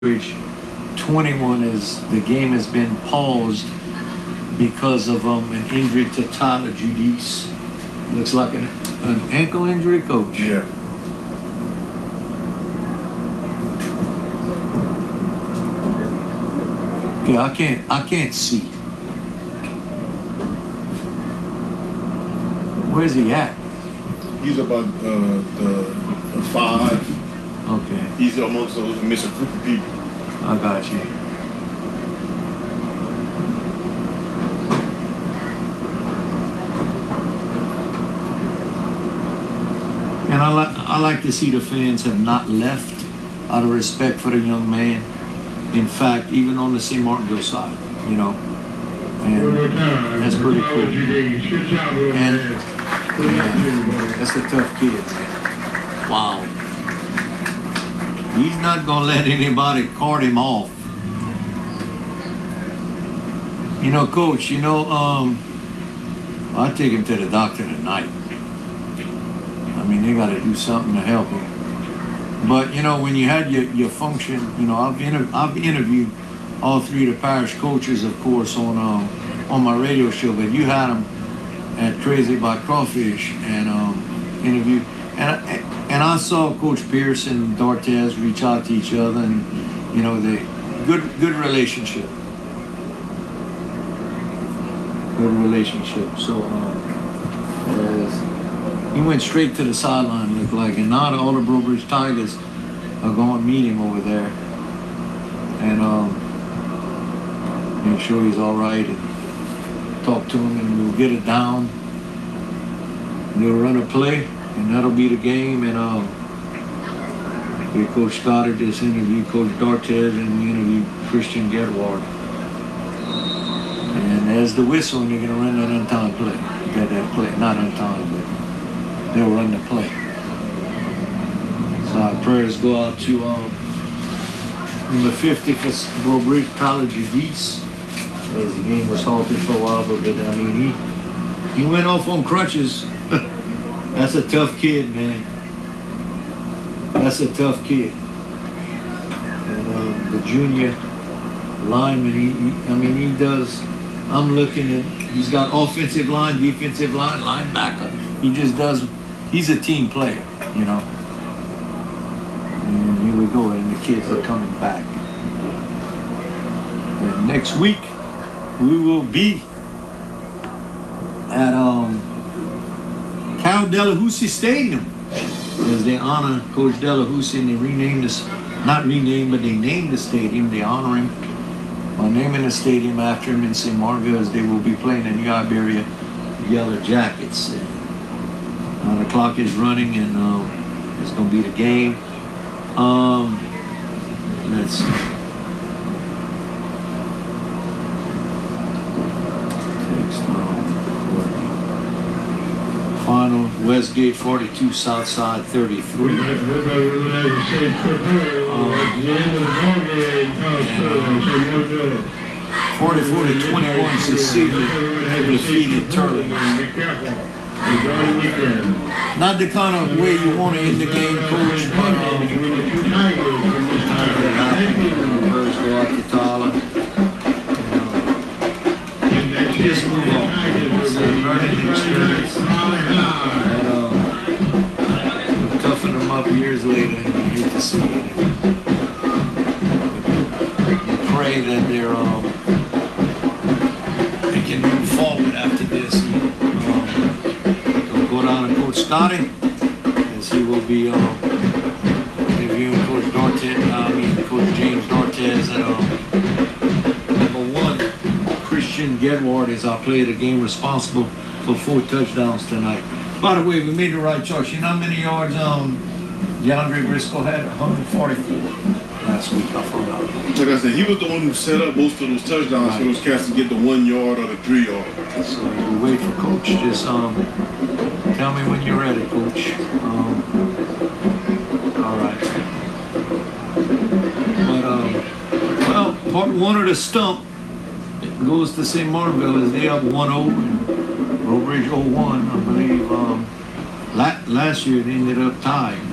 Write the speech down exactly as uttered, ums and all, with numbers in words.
Bridge twenty-one is the game has been paused because of um, an injury to Tyler Giudice. Looks like an, an ankle injury, coach. Yeah. Okay, I can't I can't see. Where's he at? He's about uh, the, the five. Okay, He's amongst those missing group of people. I got you. And I like I like to see the fans have not left out of respect for the young man. In fact, even on the Saint Martinville side, you know, and that's pretty cool. And yeah, that's a tough kid, man. Wow. He's not gonna let anybody cart him off. You know, coach, you know, um, I take him to the doctor tonight. I mean, they gotta do something to help him. But, you know, when you had your, your function, you know, I've, inter- I've interviewed all three of the parish coaches, of course, on um, on my radio show, but you had them at Crazy About Crawfish and um, interviewed. And I, and I saw Coach Pierce and D'Artes reach out to each other, and you know, the good good relationship, good relationship. So um, uh, he went straight to the sideline, looked like, and now the all the Breaux Bridge Tigers are going to meet him over there, and um, make sure he's all right, and talk to him, and we'll get it down. They'll run a play. And that'll be the game. And um, we Coach Stoddard just interviewed Coach D'Artes, and we interviewed Christian Gedward. And as the whistle, and they're gonna run that untimed play. Got that play, not untimed, but they'll run the play. So our prayers go out to um, number fifty for Breaux Bridge, Tyler Giudice. As the game was halted for a while, but I mean he he went off on crutches. That's a tough kid, man. That's a tough kid. And um, the junior lineman, he, he, I mean, he does, I'm looking at, he's got offensive line, defensive line, linebacker. He just does, he's a team player, you know. And here we go, and the kids are coming back. And next week, we will be at, um, Cal Delahousie Stadium, as they honor Coach Delahousie, and they renamed this, not renamed, but they named the stadium. They honor him by naming the stadium after him in Saint Martinville, as they will be playing the New Iberia Yellow Jackets. And, uh, the clock is running, and um, it's going to be the game. Um, let's see. Final, Westgate forty-two, Southside thirty-three. Uh, forty-four to twenty-one, Cecilia defeated Turley. Not the kind of way you want to end the game, Coach, but um, first go out to Tyler. Uh, just move on. It's a learning experience. And, um, toughen them up years later, and you hate to see it. You pray that they're um, they can move forward after this. Um, we'll go down to Coach Scotty, as he will be um, interviewing Coach D'Artes, I mean Coach James D'Artes at um, number one. Christian Gedward is our player of the game, responsible for four touchdowns tonight. By the way, we made the right choice. You know how many yards um, DeAndre Briscoe had? one hundred forty-four last week. I found out. Like I said, he was the one who set up most of those touchdowns right. For those cats to get the one yard or the three yard. So we wait for Coach. Just um, tell me when you're ready, Coach. Um, all right. But um, well, part one of the stump goes to Saint Martinville as they up one oh, and Breaux Bridge oh one, I believe. Um, la- last year they ended up tied.